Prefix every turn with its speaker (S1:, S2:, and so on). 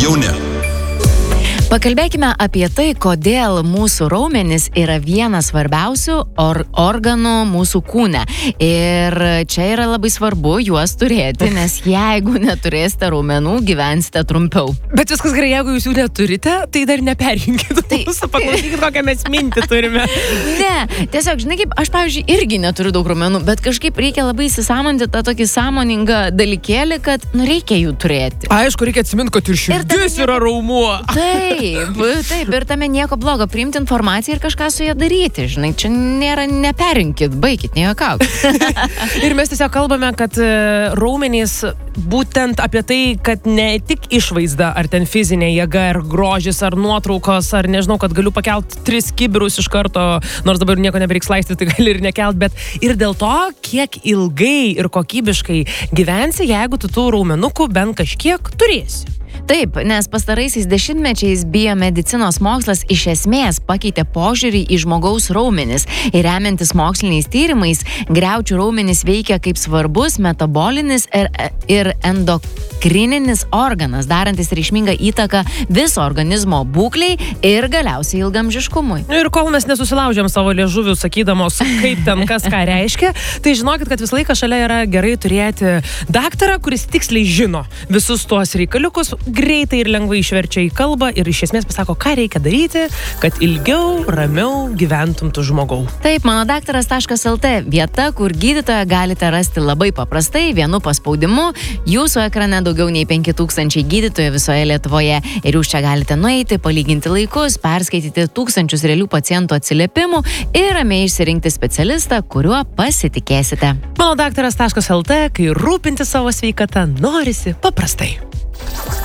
S1: jauni.
S2: Pakalbėkime apie tai, kodėl mūsų raumenys yra vienas svarbiausių organų mūsų kūne. Ir čia yra labai svarbu juos turėti, nes jeigu neturėsite raumenų, gyvensite trumpiau.
S3: Bet viskas gerai, jeigu jūs jų neturite, tai dar neperjunkit mūsų, paklausykit, kokią mes mintį turime.
S2: Ne, tiesiog, žinai, kaip aš, pavyzdžiui, irgi neturiu daug raumenų, bet kažkaip reikia labai įsisamonti tą tokį sąmoningą dalykėlį, kad reikia jų turėti.
S3: Aišku, reikia atsiminti, kad ir širdis yra raumuo.
S2: Taip, ir tame nieko blogo, priimti informaciją ir kažką su ją daryti, žinai, čia nėra, neperinkit, baikit, nejuokauk.
S3: Ir mes tiesiog kalbame, kad raumenys būtent apie tai, kad ne tik išvaizda, ar ten fizinė jėga, ar grožis, ar nuotraukos, ar nežinau, kad galiu pakelt 3 kibirus iš karto, nors dabar nieko nebereiks laistyti, tai gali ir nekelt, bet ir dėl to, kiek ilgai ir kokybiškai gyvensi, jeigu tu tų raumenukų bent kažkiek turėsi.
S2: Taip, nes pastaraisiais dešimtmečiais biomedicinos mokslas iš esmės pakeitė požiūrį į žmogaus raumenis ir remiantis moksliniais tyrimais, griaučių raumenis veikia kaip svarbus metabolinis ir endokrininis organas, darantis reikšmingą įtaką viso organizmo būklei ir galiausiai ilgamžiškumui.
S3: Ir kol mes nesusilaužėm savo liežuvių sakydamos, kaip ten kas ką reiškia, tai žinokit, kad visą laiką šalia yra gerai turėti daktarą, kuris tiksliai žino visus tuos reikaliukus, greitai ir lengvai išverčia į kalbą ir iš esmės pasako, ką reikia daryti, kad ilgiau, ramiau gyventum tu žmogau.
S2: Taip, manodaktaras.lt vieta, kur gydytoją galite rasti labai paprastai, vienu paspaudimu. Jūsų ekrane daugiau nei 5000 gydytojų visoje Lietuvoje ir jūs čia galite nueiti, palyginti laikus, perskaityti tūkstančius realių pacientų atsiliepimų ir ramiai išsirinkti specialistą, kuriuo pasitikėsite.
S3: Manodaktaras.lt, kai rūpinti savo sveikatą norisi paprastai.